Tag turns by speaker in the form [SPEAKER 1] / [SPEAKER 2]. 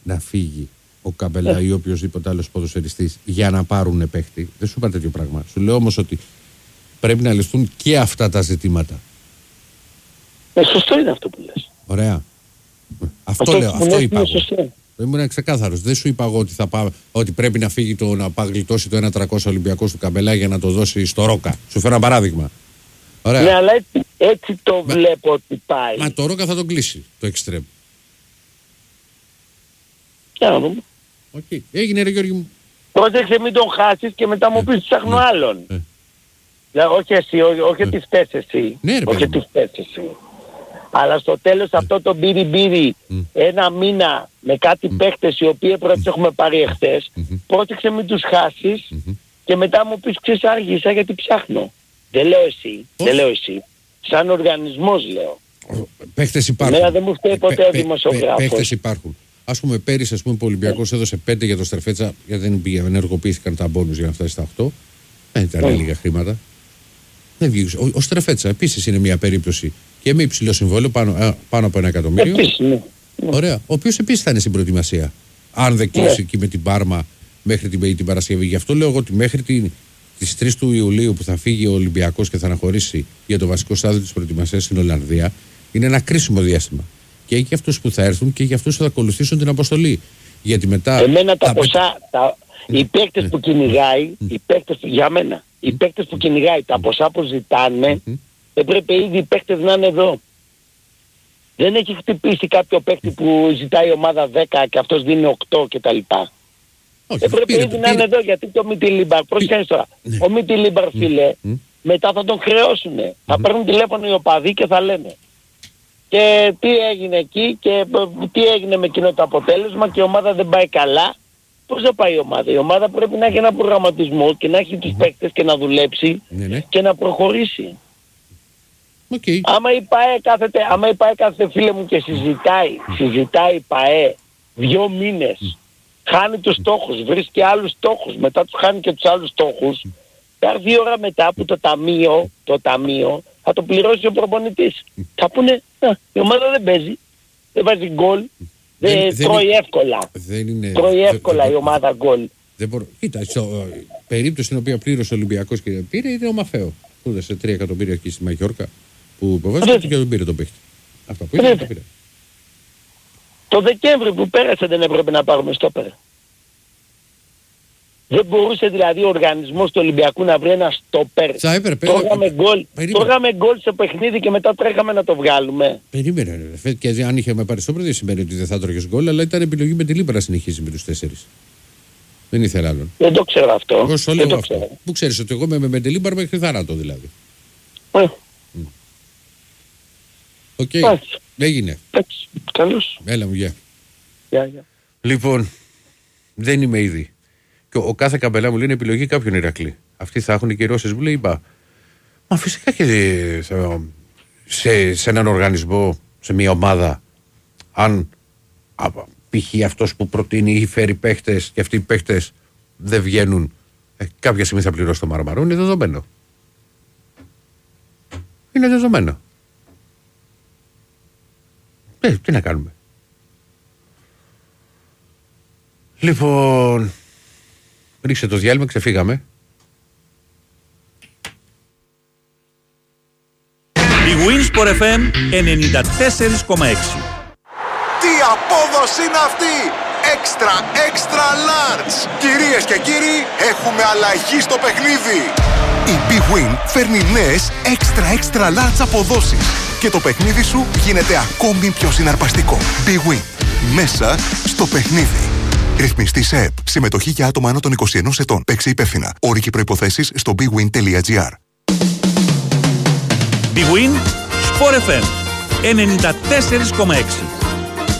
[SPEAKER 1] να φύγει ο Καμπελά ή οποιοδήποτε άλλος ποδοσφαιριστής για να πάρουν παίχτη. Δεν σου είπα τέτοιο πράγμα. Σου λέω όμως ότι πρέπει να λυθούν και αυτά τα ζητήματα.
[SPEAKER 2] Σωστό είναι αυτό που λες.
[SPEAKER 1] Ωραία. Αυτό λέω, αυτό είπα εγώ. Ήμουν ξεκάθαρος. Δεν σου είπα εγώ ότι πρέπει να φύγει να γλιτώσει το 1-300 Ολυμπιακός του Καμπελά για να το δώσει στο Ρόκα. Σου φέρω ένα παράδειγμα. Ωραία.
[SPEAKER 2] Ναι, αλλά έτσι το βλέπω ότι πάει.
[SPEAKER 1] Μα το Ρόκα θα τον κλείσει το εξτρέμ.
[SPEAKER 2] Για να δούμε.
[SPEAKER 1] Okay. Έγινε ρε Γιώργη μου.
[SPEAKER 2] Πρόσεξε μην τον χάσεις και μετά μου πεις ψάχνω άλλον. Όχι εσύ, όχι ότι φταίς εσύ.
[SPEAKER 1] Ναι,
[SPEAKER 2] όχι ότι φταίς εσύ. Αλλά στο τέλος αυτό το μπύρι ένα μήνα με κάτι παίχτες οι οποίοι πρώτα έχουμε πάρει εχθές, πρόσεξε μην τους χάσεις και μετά μου πεις ξέρεις άργησα γιατί ψάχνω. Δεν λέω εσύ. Σαν οργανισμός λέω.
[SPEAKER 1] Παίχτες υπάρχουν.
[SPEAKER 2] Εμένα δεν μου φταίει ποτέ ο δημοσιογράφος.
[SPEAKER 1] Παίχτες υπάρχουν. Ας πούμε πέρυσι ο Ολυμπιακός έδωσε 5 για το Στρεφέτσα γιατί δεν ενεργοποιήθηκαν τα μπόνους για να φτάσει στα 8. Δεν ήταν λίγα χρήματα. Δεν βγήκε. Ο Στρεφέτσα επίσης είναι μια περίπτωση και με υψηλό συμβόλαιο πάνω από 1 εκατομμύριο.
[SPEAKER 2] Επίσης, ναι.
[SPEAKER 1] Ωραία. Ο οποίος επίσης θα είναι στην προετοιμασία. Αν δεν κλείσει εκεί με την Πάρμα μέχρι την Παρασκευή. Γι' αυτό λέω εγώ ότι μέχρι τις 3 του Ιουλίου που θα φύγει ο Ολυμπιακός και θα αναχωρήσει για το βασικό στάδιο της προετοιμασίας στην Ολλανδία είναι ένα κρίσιμο διάστημα. Και για αυτούς που θα έρθουν και για αυτούς που θα ακολουθήσουν την αποστολή. Γιατί μετά.
[SPEAKER 2] Εμένα τα ποσά. Οι παίκτες που κυνηγάει, για μένα, οι παίκτες που κυνηγάει, τα ποσά που ζητάνε, έπρεπε ήδη οι παίκτες να είναι εδώ. Δεν έχει χτυπήσει κάποιο παίκτη που ζητάει ομάδα 10 και αυτός δίνει 8 κτλ. Έπρεπε ήδη να είναι εδώ γιατί το Μιτιλίμπαρ, πρόσεχε τώρα, ο Μιτιλίμπαρ φίλε, μετά θα τον χρεώσουνε. Θα παίρνουν τηλέφωνο οι οπαδοί και θα λένε. Και τι έγινε εκεί και τι έγινε με εκείνο το αποτέλεσμα και η ομάδα δεν πάει καλά. Πώς θα πάει η ομάδα? Η ομάδα πρέπει να έχει ένα προγραμματισμό και να έχει τους παίκτες και να δουλέψει και να προχωρήσει.
[SPEAKER 1] Okay.
[SPEAKER 2] Άμα η ΠΑΕ κάθεται φίλε μου και συζητάει η ΠΑΕ 2 μήνες, χάνει τους στόχους, βρίσκει άλλους στόχους, μετά τους χάνει και τους άλλους στόχους, θα έρθει η ώρα μετά που το ταμείο θα το πληρώσει ο προπονητής. Θα πούνε, η ομάδα δεν παίζει, δεν βάζει γκολ, τρώει εύκολα. Τρώει εύκολα η ομάδα γκολ.
[SPEAKER 1] Κοίτα, περίπτωση στην οποία πλήρωσε ο Ολυμπιακός και πήρε είναι ο Μαφαίο. Που έδωσε 3 εκατομμύρια εκεί στη Μαγιόρκα που υποβάζει και τον πήρε τον παίχτη. Αυτό που είπε το πήρε.
[SPEAKER 2] Το Δεκέμβρη που πέρασε δεν έπρεπε να πάρουμε στόπερ. Δεν μπορούσε δηλαδή ο οργανισμός του Ολυμπιακού να βρει ένα στόπερ. Τρώγαμε γκολ σε παιχνίδι και μετά τρέχαμε να το βγάλουμε.
[SPEAKER 1] Περίμενε. Και αν είχαμε πάρει στόπερ δεν σημαίνει ότι δεν θα τρώγες γκολ, αλλά ήταν επιλογή με τη Λίμπρα να συνεχίσει με τους 4. Δεν ήθελα άλλον.
[SPEAKER 2] Δεν το ξέρω αυτό.
[SPEAKER 1] Εγώ σου λέω αυτό. Πού ξέρεις ότι εγώ με τη Λίμπρα μέχρι θάνατο δηλαδή. Οκ. Έγινε.
[SPEAKER 2] Καλώς.
[SPEAKER 1] Έλα μου, γεια. Λοιπόν, δεν είμαι ήδη. Και ο κάθε Καμπελά μου λέει είναι επιλογή κάποιον Ηρακλή. Αυτοί θα έχουν και οι Ρώσες μου λέει είπα. Μα φυσικά και σε έναν οργανισμό, σε μια ομάδα, αν π.χ. αυτός που προτείνει ή φέρει παίχτες και αυτοί οι παίχτες δεν βγαίνουν, κάποια στιγμή θα πληρώσει το Μαρμαρό. Είναι δεδομένο. Είναι δεδομένο. Τι να κάνουμε. Λοιπόν, ρίξε το διάλειμμα, ξεφύγαμε.
[SPEAKER 3] Η Winsport FM 94,6.
[SPEAKER 4] Τι απόδοση είναι αυτή! Extra large! Κυρίες και κύριοι, έχουμε αλλαγή στο παιχνίδι! Η Big Win φέρνει νέες extra large αποδόσεις και το παιχνίδι σου γίνεται ακόμη πιο συναρπαστικό. Big Win. Μέσα στο παιχνίδι. Ρυθμιστή σε ΕΠ. Συμμετοχή για άτομα άνω των 21 ετών. Παίξε υπεύθυνα. Όροι και προϋποθέσεις στο bigwin.gr.
[SPEAKER 3] Big Win Sport FM 94,6.